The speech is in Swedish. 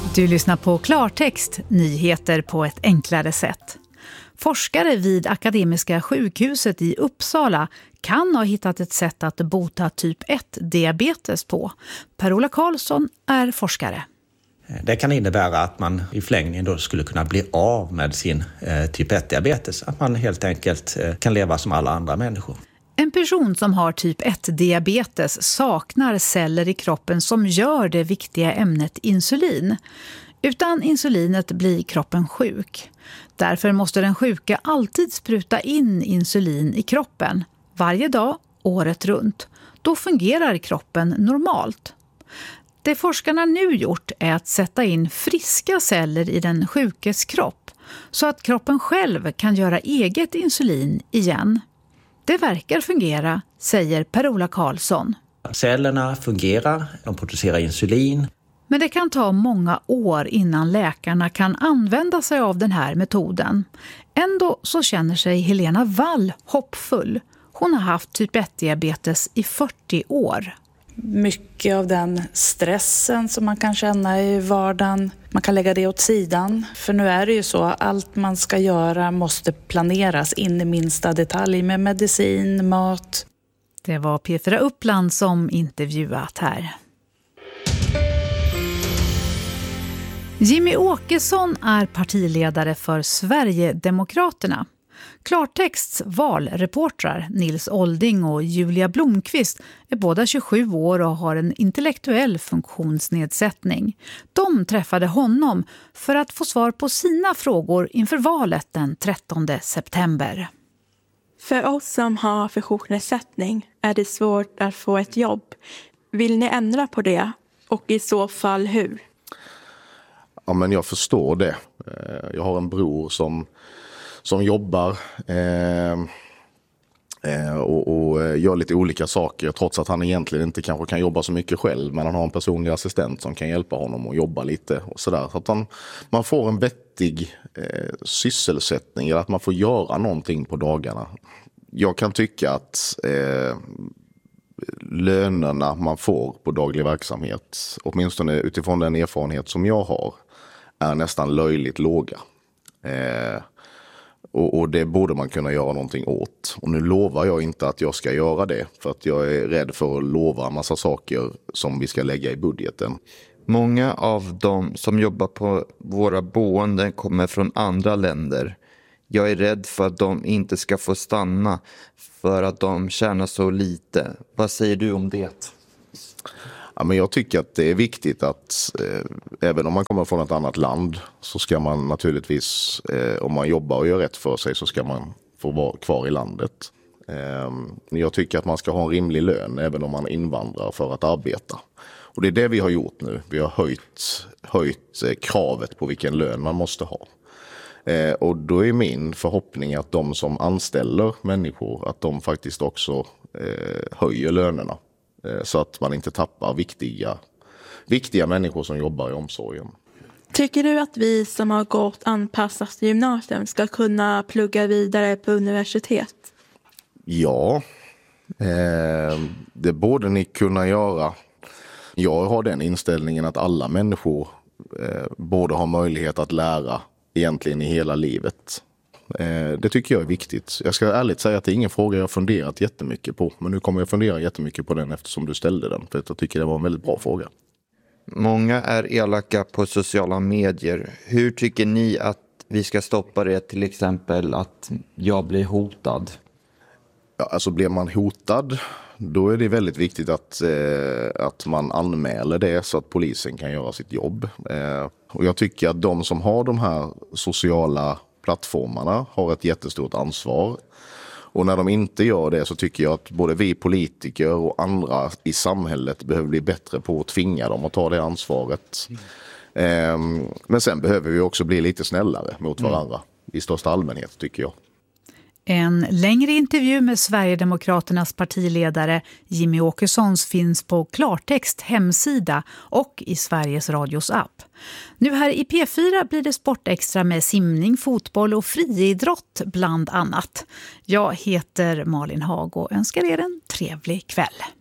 Du lyssnar på Klartext, nyheter på ett enklare sätt. Forskare vid Akademiska sjukhuset i Uppsala kan ha hittat ett sätt att bota typ 1-diabetes på. Per-Ola Karlsson är forskare. Det kan innebära att man i förlängningen då skulle kunna bli av med sin typ 1-diabetes. Att man helt enkelt kan leva som alla andra människor. En person som har typ 1-diabetes saknar celler i kroppen som gör det viktiga ämnet insulin. Utan insulinet blir kroppen sjuk. Därför måste den sjuka alltid spruta in insulin i kroppen. Varje dag, året runt. Då fungerar kroppen normalt. Det forskarna nu gjort är att sätta in friska celler i den sjukes kropp. Så att kroppen själv kan göra eget insulin igen. Det verkar fungera, säger Per-Ola Karlsson. Cellerna fungerar, de producerar insulin. Men det kan ta många år innan läkarna kan använda sig av den här metoden. Ändå så känner sig Helena Wall hoppfull. Hon har haft typ 1-diabetes i 40 år. Mycket av den stressen som man kan känna i vardagen, man kan lägga det åt sidan. För nu är det ju så, allt man ska göra måste planeras in i minsta detalj med medicin, mat. Det var Petra Uppland som intervjuat här. Jimmy Åkesson är partiledare för Sverigedemokraterna. Klartexts valreportrar Nils Olding och Julia Blomqvist är båda 27 år och har en intellektuell funktionsnedsättning. De träffade honom för att få svar på sina frågor inför valet den 13 september. För oss som har funktionsnedsättning är det svårt att få ett jobb. Vill ni ändra på det? Och i så fall hur? Ja, men jag förstår det. Jag har en bror som jobbar och gör lite olika saker trots att han egentligen inte kanske kan jobba så mycket själv, men han har en personlig assistent som kan hjälpa honom att jobba lite och sådär. Så att man får en vettig sysselsättning eller att man får göra någonting på dagarna. Jag kan tycka att lönerna man får på daglig verksamhet, åtminstone utifrån den erfarenhet som jag har, är nästan löjligt låga. Och det borde man kunna göra någonting åt. Och nu lovar jag inte att jag ska göra det, för att jag är rädd för att lova en massa saker som vi ska lägga i budgeten. Många av dem som jobbar på våra boenden kommer från andra länder. Jag är rädd för att de inte ska få stanna för att de tjänar så lite. Vad säger du om det? Ja, men jag tycker att det är viktigt att även om man kommer från ett annat land så ska man naturligtvis, om man jobbar och gör rätt för sig, så ska man få vara kvar i landet. Jag tycker att man ska ha en rimlig lön även om man invandrar för att arbeta. Och det är det vi har gjort nu. Vi har höjt kravet på vilken lön man måste ha. Och då är min förhoppning att de som anställer människor, att de faktiskt också höjer lönerna. Så att man inte tappar viktiga människor som jobbar i omsorgen. Tycker du att vi som har gått anpassat gymnasium ska kunna plugga vidare på universitet? Ja, det borde ni kunna göra. Jag har den inställningen att alla människor borde ha möjlighet att lära egentligen i hela livet. Det tycker jag är viktigt. Jag ska ärligt säga att det är ingen fråga jag har funderat jättemycket på. Men nu kommer jag fundera jättemycket på den eftersom du ställde den. För jag tycker det var en väldigt bra fråga. Många är elaka på sociala medier. Hur tycker ni att vi ska stoppa det, till exempel att jag blir hotad? Ja, alltså blir man hotad, då är det väldigt viktigt att man anmäler det så att polisen kan göra sitt jobb. Och jag tycker att de som har de här sociala plattformarna har ett jättestort ansvar. Och när de inte gör det så tycker jag att både vi politiker och andra i samhället behöver bli bättre på att tvinga dem att ta det ansvaret. Men sen behöver vi också bli lite snällare mot varandra i största allmänhet, tycker jag. En längre intervju med Sverigedemokraternas partiledare Jimmy Åkessons finns på Klartext hemsida och i Sveriges Radios app. Nu här i P4 blir det Sportextra med simning, fotboll och friidrott bland annat. Jag heter Malin Hag och önskar er en trevlig kväll.